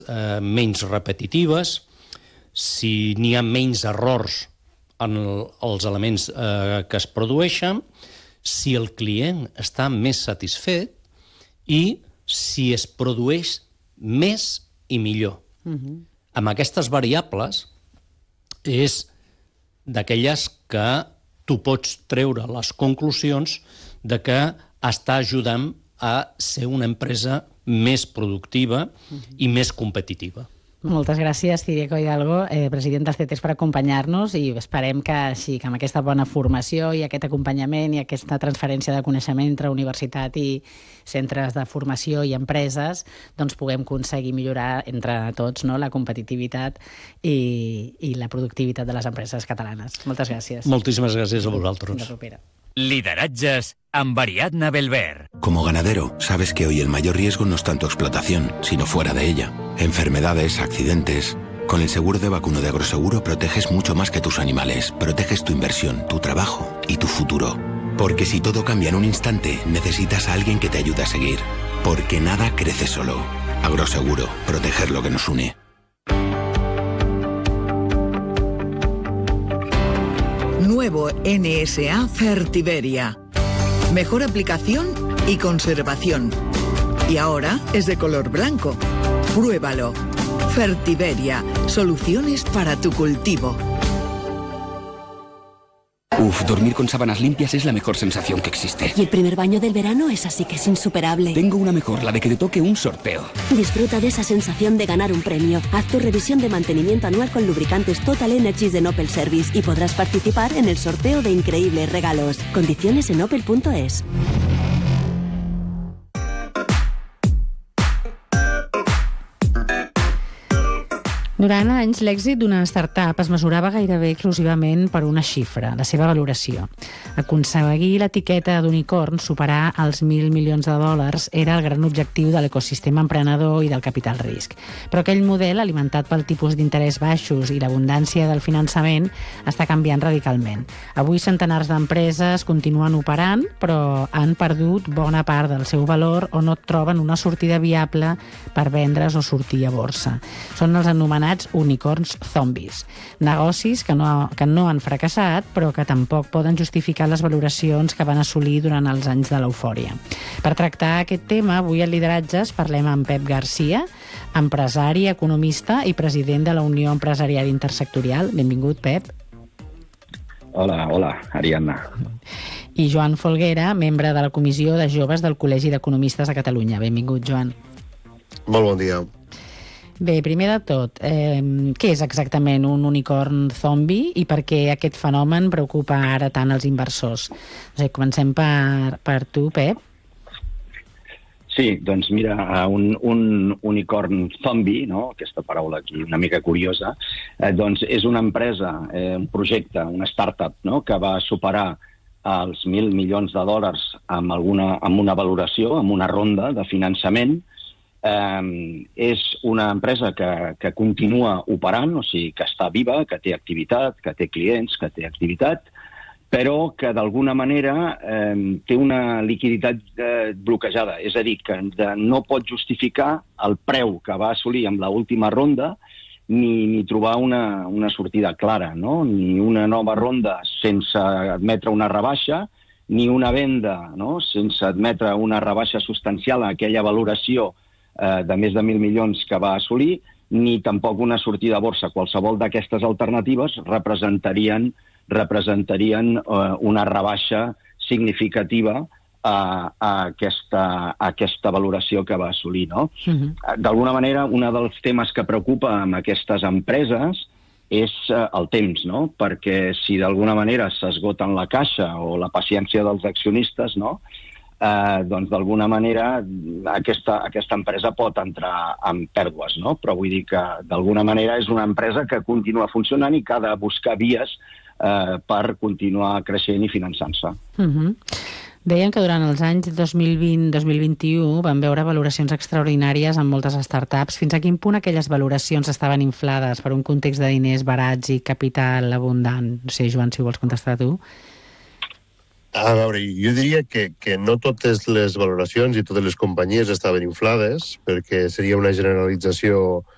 menys repetitives, si n'hi ha menys errors en els elements que es produeixen, si el client està més satisfet i si es produeix més i millor. Amb aquestes variables és d'aquelles que tu pots treure les conclusions de que està ajudant a ser una empresa més productiva i més competitiva. Moltes gràcies, Ciriaco Hidalgo, president del CETES, per acompanyar-nos, i esperem que així, que amb aquesta bona formació i aquest acompanyament i aquesta transferència de coneixement entre universitat i centres de formació i empreses, doncs puguem aconseguir millorar entre tots, no?, la competitivitat i la productivitat de les empreses catalanes. Moltes gràcies. Moltíssimes gràcies a vosaltres. Fins la propera. Lideratges amb Ariadna Belver. Como ganadero, sabes que hoy el mayor riesgo no es tanto explotación, sino fuera de ella. Enfermedades, accidentes. Con el seguro de vacuno de Agroseguro proteges mucho más que tus animales. Proteges tu inversión, tu trabajo y tu futuro. Porque si todo cambia en un instante, necesitas a alguien que te ayude a seguir. Porque nada crece solo. Agroseguro, proteger lo que nos une. Nuevo NSA Fertiberia. Mejor aplicación y conservación. Y ahora es de color blanco. Pruébalo. Fertiberia. Soluciones para tu cultivo. Uf, dormir con sábanas limpias es la mejor sensación que existe. Y el primer baño del verano es así que es insuperable. Tengo una mejor, la de que te toque un sorteo. Disfruta de esa sensación de ganar un premio. Haz tu revisión de mantenimiento anual con lubricantes Total Energies de Opel Service y podrás participar en el sorteo de increíbles regalos. Condiciones en opel.es. Durant anys, l'èxit d'una startup es mesurava gairebé exclusivament per una xifra, la seva valoració. Aconseguir l'etiqueta d'unicorn, superar els 1.000 milions de dòlars, era el gran objectiu de l'ecosistema emprenedor i del capital risc. Però aquell model, alimentat pel tipus d'interès baixos i l'abundància del finançament, està canviant radicalment. Avui centenars d'empreses continuen operant, però han perdut bona part del seu valor o no troben una sortida viable per vendre's o sortir a borsa. Són els anomenats unicorns zombis. Negocis que no han fracassat, però que tampoc poden justificar les valoracions que van assolir durant els anys de l'eufòria. Per tractar aquest tema, avui a Lideratges parlem amb Pep Garcia, empresari, economista i president de la Unió Empresarial Intersectorial. Benvingut, Pep. Hola, Ariadna. I Joan Folguera, membre de la Comissió de Joves del Col·legi d'Economistes de Catalunya. Benvingut, Joan. Molt bon dia. Bé, primer de tot, què és exactament un unicorn zombi i per què aquest fenomen preocupa ara tant els inversors? Comencem per tu, Pep. Sí, doncs mira, un unicorn zombi, no? Aquesta paraula aquí una mica curiosa, doncs és una empresa, un projecte, una startup, no? Que va superar els 1.000 milions de dòlars amb una valoració, amb una ronda de finançament. És una empresa que continua operant, o sigui, que està viva, que té activitat, que té clients, que té activitat, però que d'alguna manera té una liquiditat bloquejada. És a dir, que no pot justificar el preu que va assolir amb l'última ronda ni trobar una sortida clara, no? Ni una nova ronda sense admetre una rebaixa, ni una venda, no? Sense admetre una rebaixa substancial a aquella valoració de més de 1.000 milions que va assolir, ni tampoc una sortida a borsa. Qualsevol d'aquestes alternatives representarien una rebaixa significativa a aquesta valoració que va assolir, no? D'alguna manera, un dels temes que preocupa amb aquestes empreses és el temps, no? Perquè si d'alguna manera s'esgoten la caixa o la paciència dels accionistes, no? Doncs d'alguna manera aquesta empresa pot entrar en pèrdues, no? Però vull dir que d'alguna manera és una empresa que continua funcionant i que ha de buscar vies per continuar creixent i finançant-se. Deien que durant els anys 2020-2021 van veure valoracions extraordinàries en moltes startups. Fins a quin punt aquelles valoracions estaven inflades per un context de diners barats i capital abundant? No sé, Joan, si vols contestar tu. A veure, jo diria que no totes les valoracions i totes les companyies estaven inflades, perquè seria una generalització